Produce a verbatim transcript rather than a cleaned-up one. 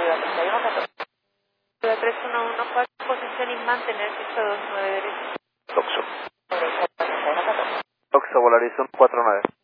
Ciudad treinta y uno catorce. Ciudad tres uno uno cuatro, posición y mantener ocho dos nueve derecho. Toxo. Derecha treinta y uno catorce. Toxo, Volaris uno cuatro nueve.